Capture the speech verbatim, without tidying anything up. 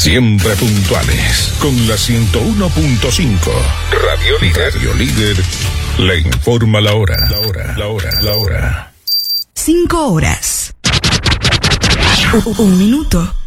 Siempre puntuales con la ciento uno punto cinco. Radio Líder. Radio Líder le informa la hora. La hora, la hora, la hora. Cinco horas. Un, un minuto.